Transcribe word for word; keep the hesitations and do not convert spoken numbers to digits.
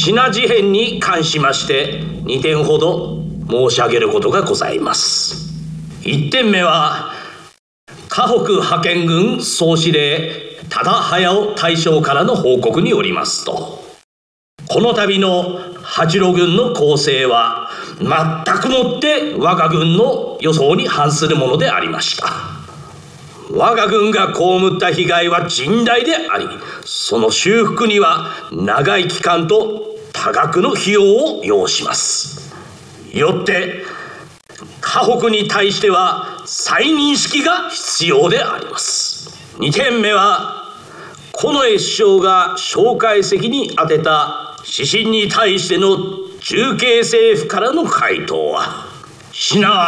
品事変に関しましてにてんほど申し上げることがございます。いってんめは河北派遣軍総司令多田駿大将からの報告によりますと、この度の八路軍の攻勢は全くもって我が軍の予想に反するものでありました。我が軍が被った被害は甚大であり、その修復には長い期間と多額の費用を要します。よって河北に対しては再認識が必要であります。にてんめは近衛首相が蒋介石に宛てた指針に対しての重慶政府からの回答は、品